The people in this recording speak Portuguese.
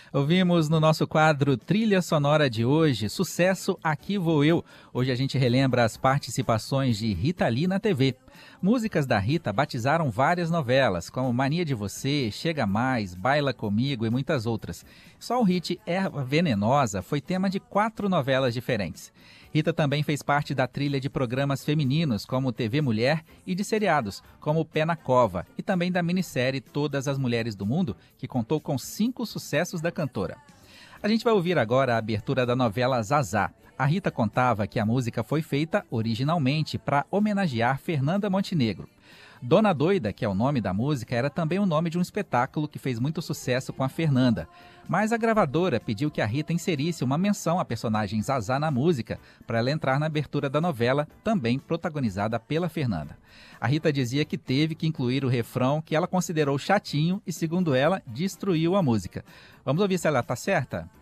Ouvimos no nosso quadro Trilha Sonora de hoje, Sucesso Aqui Vou Eu. Hoje a gente relembra as participações de Rita Lee na TV. Músicas da Rita batizaram várias novelas, como Mania de Você, Chega Mais, Baila Comigo e muitas outras. Só o hit Erva Venenosa foi tema de 4 novelas diferentes. Rita também fez parte da trilha de programas femininos, como TV Mulher, e de seriados, como Pé na Cova, e também da minissérie Todas as Mulheres do Mundo, que contou com 5 sucessos da cantora. A gente vai ouvir agora a abertura da novela Zazá. A Rita contava que a música foi feita originalmente para homenagear Fernanda Montenegro. Dona Doida, que é o nome da música, era também o nome de um espetáculo que fez muito sucesso com a Fernanda. Mas a gravadora pediu que a Rita inserisse uma menção à personagem Zazá na música, para ela entrar na abertura da novela, também protagonizada pela Fernanda. A Rita dizia que teve que incluir o refrão que ela considerou chatinho e, segundo ela, destruiu a música. Vamos ouvir se ela está certa?